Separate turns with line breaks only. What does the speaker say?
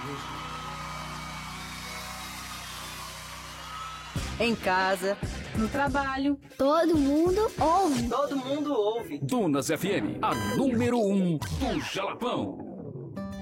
Em casa,
no trabalho,
todo mundo ouve.
Todo mundo ouve.
Dunas FM, a número 1 do Jalapão.